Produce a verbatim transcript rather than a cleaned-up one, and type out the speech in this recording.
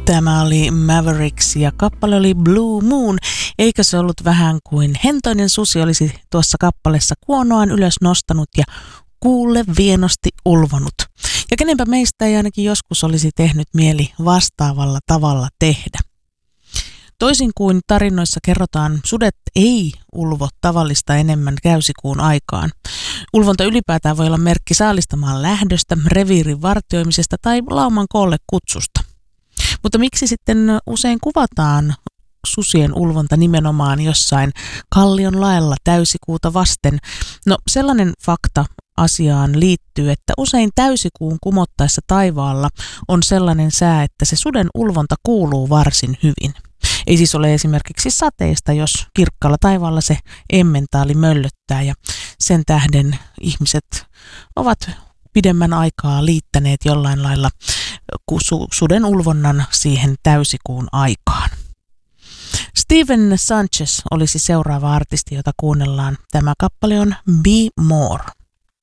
Tämä oli Mavericks ja kappale oli Blue Moon, eikä se ollut vähän kuin hentoinen susi olisi tuossa kappaleessa kuonoaan ylös nostanut ja kuulle vienosti ulvonut. Ja kenenpä meistä ei ainakin joskus olisi tehnyt mieli vastaavalla tavalla tehdä. Toisin kuin tarinoissa kerrotaan, sudet ei ulvo tavallista enemmän täysikuun aikaan. Ulvonta ylipäätään voi olla merkki saalistamaan lähdöstä, reviirin vartioimisesta tai lauman koolle kutsusta. Mutta miksi sitten usein kuvataan susien ulvonta nimenomaan jossain kallion laella täysikuuta vasten? No sellainen fakta asiaan liittyy, että usein täysikuun kumottaessa taivaalla on sellainen sää, että se suden ulvonta kuuluu varsin hyvin. Ei siis ole esimerkiksi sateista, jos kirkkaalla taivaalla se emmentaali möllöttää ja sen tähden ihmiset ovat pidemmän aikaa liittäneet jollain lailla suden ulvonnan siihen täysikuun aikaan. Steven Sanchez olisi seuraava artisti, jota kuunnellaan. Tämä kappale on Be More.